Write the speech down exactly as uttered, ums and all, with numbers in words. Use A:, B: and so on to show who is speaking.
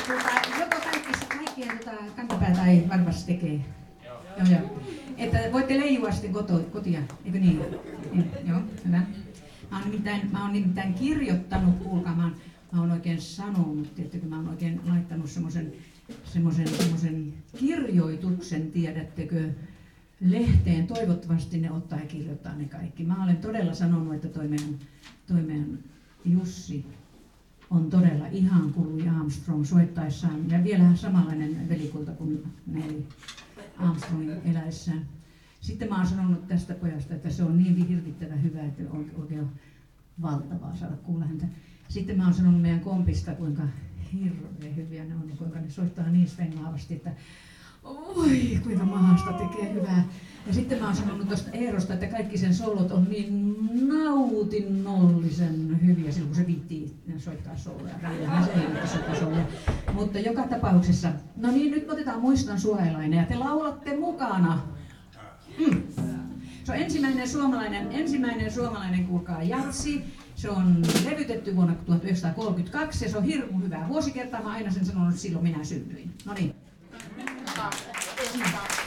A: Tuota, joko kaikissa, kaikkien tota, kantapäätä ei varmasti tekee. Joo. Joo, joo. Että voitte leijua sitten koto, kotia, eikö niin? niin? Joo, hyvä. Mä oon nimittäin, mä oon nimittäin kirjoittanut, kuulkaa, mä oon, mä oon oikein sanonut, tiettäkö, mä oon oikein laittanut semmoisen semmoisen semmoisen kirjoituksen, tiedättekö, lehteen. Toivottavasti ne ottaa ja kirjoittaa ne kaikki. Mä olen todella sanonut, että toi meidän, toi meidän Jussi on todella ihan kuin Louis Armstrong soittaessaan, ja vielä samanlainen velikulta kuin Neil Armstrongin eläessään. Sitten mä oon sanonut tästä pojasta, että se on niin hirvittävän hyvä, että on oikein valtavaa saada kuulla häntä. Sitten mä oon sanonut meidän kompista, kuinka hirveän hyviä ne on ja kuinka ne soittaa niin svengaavasti, että oi kuinka mahasta tekee hyvää. Ja sitten mä oon sanonut tuosta Eerosta, että kaikki sen soolot on niin nautinnollisen hyviä silloin, kun se viittii soittaa sooloja. Välillähän se ei viitti soittaa sooloja. Mutta joka tapauksessa, no niin, nyt otetaan Muistan Suojelainen ja te laulatte mukana. Mm. Se on ensimmäinen suomalainen, ensimmäinen suomalainen, kuulkaa, jatsi. Se on levytetty vuonna tuhatyhdeksänsataakolmekymmentäkaksi ja se on hirmu hyvää vuosikertaa. Mä aina sen sanonut, että silloin minä synnyin. No niin.